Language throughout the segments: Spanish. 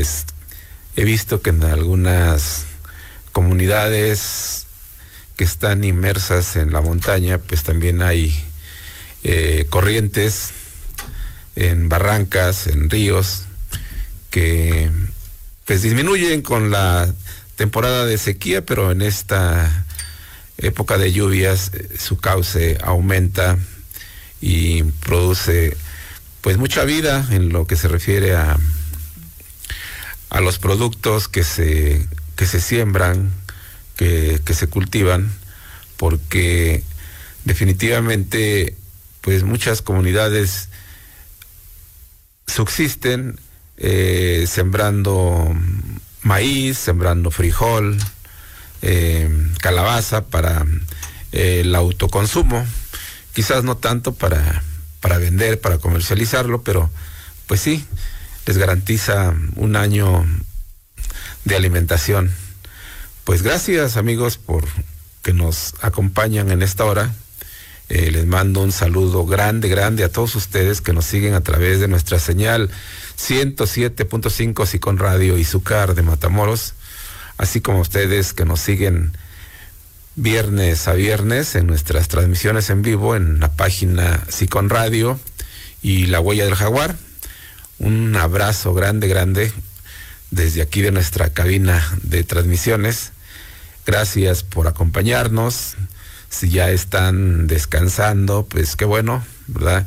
pues he visto que en algunas comunidades que están inmersas en la montaña, pues también hay corrientes en barrancas, en ríos, que pues disminuyen con la temporada de sequía, pero en esta época de lluvias su cauce aumenta y produce pues mucha vida en lo que se refiere a los productos que se siembran, que se cultivan, porque definitivamente pues muchas comunidades subsisten sembrando maíz, sembrando frijol, calabaza para el autoconsumo, quizás no tanto para vender, para comercializarlo, pero pues sí, les garantiza un año de alimentación. Pues gracias, amigos, por que nos acompañan en esta hora. Les mando un saludo grande a todos ustedes que nos siguen a través de nuestra señal 107.5 Sicón Radio Izúcar de Matamoros, así como ustedes que nos siguen viernes a viernes en nuestras transmisiones en vivo en la página Sicón Radio y La Huella del Jaguar. Un abrazo grande desde aquí de nuestra cabina de transmisiones. Gracias por acompañarnos. Si ya están descansando, pues qué bueno, ¿verdad?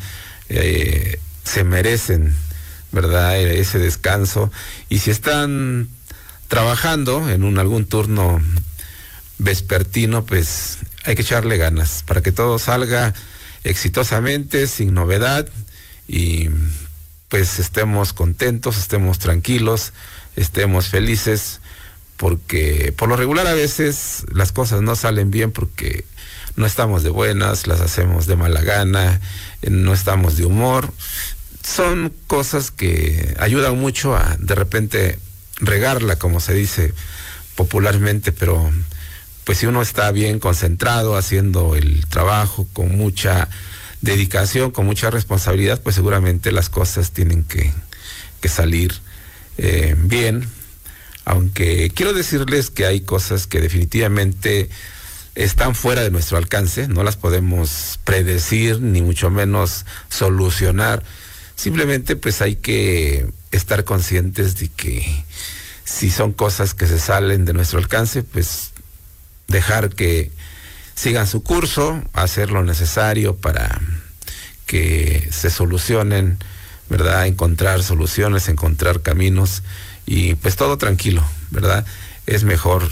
Se merecen, ¿verdad? Ese descanso. Y si están trabajando en algún turno vespertino, pues hay que echarle ganas para que todo salga exitosamente, sin novedad, y pues estemos contentos, estemos tranquilos, estemos felices, porque por lo regular a veces las cosas no salen bien porque no estamos de buenas, las hacemos de mala gana, no estamos de humor. Son cosas que ayudan mucho a de repente regarla, como se dice popularmente, pero pues si uno está bien concentrado haciendo el trabajo con mucha dedicación, con mucha responsabilidad, pues seguramente las cosas tienen que salir bien. Aunque quiero decirles que hay cosas que definitivamente están fuera de nuestro alcance, no las podemos predecir ni mucho menos solucionar. Simplemente pues hay que estar conscientes de que si son cosas que se salen de nuestro alcance, pues dejar que sigan su curso, hacer lo necesario para que se solucionen, ¿verdad? Encontrar soluciones, encontrar caminos y pues todo tranquilo, ¿verdad? Es mejor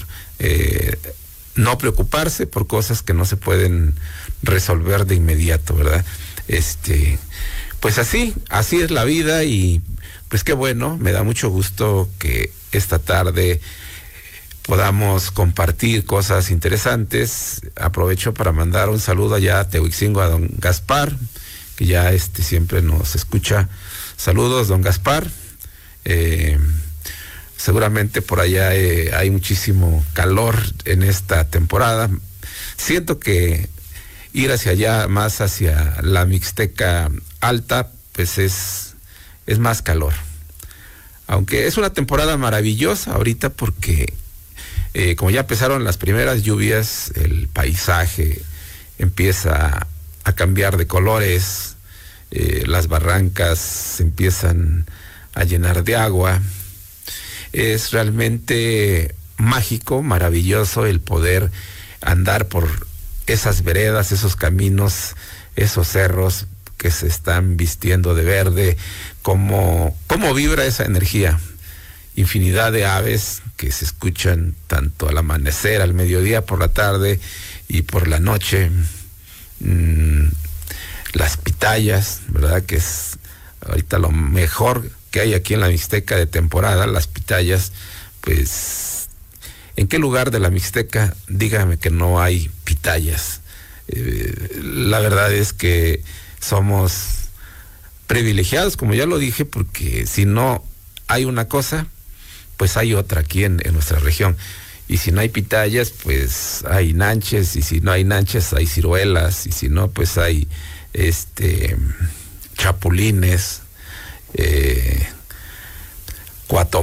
no preocuparse por cosas que no se pueden resolver de inmediato, ¿verdad? Pues así es la vida y pues qué bueno, me da mucho gusto que esta tarde podamos compartir cosas interesantes. Aprovecho para mandar un saludo allá a Tehuixingo, a don Gaspar, que ya siempre nos escucha. Saludos, don Gaspar. Seguramente por allá hay muchísimo calor en esta temporada. Siento que ir hacia allá, más hacia la Mixteca Alta, pues es más calor. Aunque es una temporada maravillosa ahorita porque como ya empezaron las primeras lluvias, el paisaje empieza a cambiar de colores, las barrancas se empiezan a llenar de agua. Es realmente mágico, maravilloso el poder andar por esas veredas, esos caminos, esos cerros que se están vistiendo de verde, cómo vibra esa energía. Infinidad de aves que se escuchan tanto al amanecer, al mediodía, por la tarde y por la noche. Las pitayas, ¿verdad? Que es ahorita lo mejor que hay aquí en la Mixteca de temporada, las pitayas. Pues, ¿en qué lugar de la Mixteca, dígame, que no hay pitayas? La verdad es que somos privilegiados, como ya lo dije, porque si no hay una cosa, pues hay otra aquí en nuestra región. Y si no hay pitayas, pues hay nanches, y si no hay nanches, hay ciruelas, y si no, pues hay chapulines,